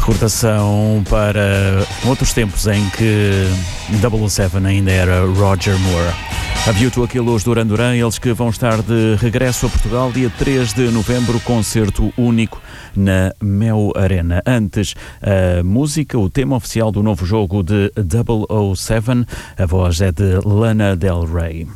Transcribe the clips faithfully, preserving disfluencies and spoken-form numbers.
Recordação para outros tempos em que double oh seven ainda era Roger Moore. A View to a Kill, os Duran Duran, eles que vão estar de regresso a Portugal dia três de novembro, concerto único na Mel Arena. Antes, a música, o tema oficial do novo jogo de double oh seven, a voz é de Lana Del Rey.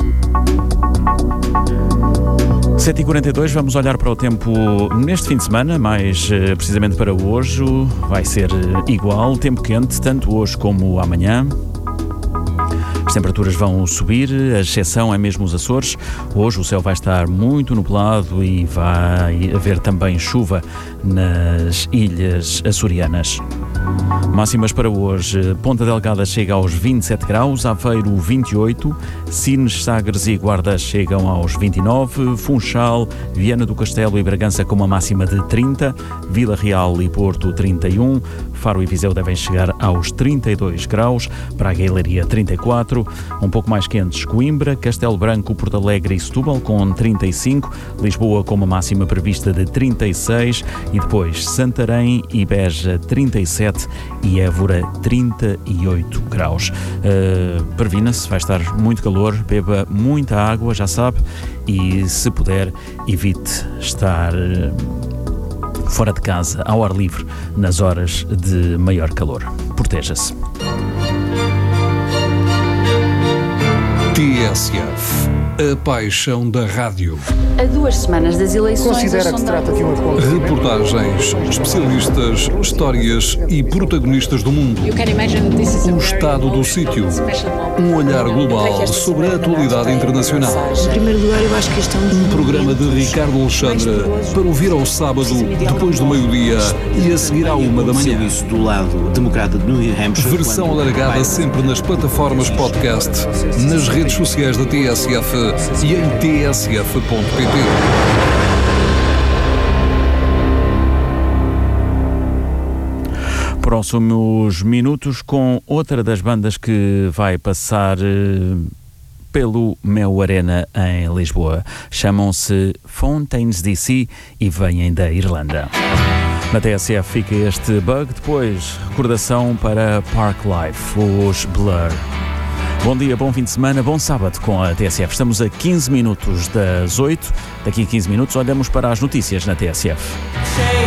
sete e quarenta e dois, vamos olhar para o tempo neste fim de semana, mais precisamente para hoje. Vai ser igual, tempo quente, tanto hoje como amanhã. As temperaturas vão subir, a exceção é mesmo os Açores. Hoje o céu vai estar muito nublado e vai haver também chuva nas ilhas açorianas. Máximas para hoje: Ponta Delgada chega aos vinte e sete graus, Aveiro vinte e oito, Sines, Sagres e Guarda chegam aos vinte e nove, Funchal, Viana do Castelo e Bragança com uma máxima de trinta, Vila Real e Porto trinta e um, Faro e Viseu devem chegar aos trinta e dois graus, Braga e Leiria trinta e quatro, um pouco mais quentes Coimbra, Castelo Branco, Porto Alegre e Setúbal com trinta e cinco, Lisboa com uma máxima prevista de trinta e seis e depois Santarém e Beja trinta e sete e Évora trinta e oito graus. Uh, Previna-se, vai estar muito calor, beba muita água, já sabe, e se puder, evite estar uh, fora de casa, ao ar livre, nas horas de maior calor. Proteja-se. T S F, a paixão da rádio. A duas semamas das eleições... Considera que se trata de um acontecimento? Reportagens, especialistas, histórias e protagonistas do mundo. O estado do sítio. Um olhar global sobre a atualidade internacional. Em primeiro lugar, eu acho que este é um... Um programa de Ricardo Alexandre para ouvir ao sábado, depois do meio-dia e a seguir à uma da manhã. Do lado democrata de New Hampshire. Versão alargada sempre nas plataformas podcast, nas redes sociais da T S F e em t s f ponto p t. Próximos minutos com outra das bandas que vai passar pelo Mel Arena em Lisboa. Chamam-se Fontaines D C e vêm da Irlanda. Na T S F fica este bug, depois recordação para Park Life, os Blur. Bom dia, bom fim de semana, bom sábado com a T S F. Estamos a quinze minutos das oito. Daqui a quinze minutos olhamos para as notícias na T S F.